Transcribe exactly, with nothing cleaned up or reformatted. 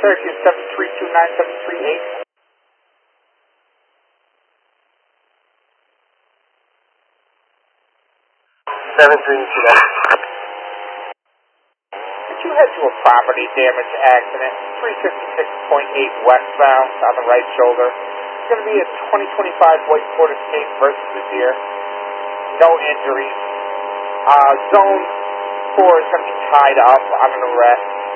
Syracuse seven three two nine seven three eight. seven three two nine. Did you head to a property damage accident, three fifty-six point eight westbound on the right shoulder? It's going to be a twenty twenty-five white Ford Escape versus the Deer. No injuries. Uh, zone four is going to be tied up on an arrest.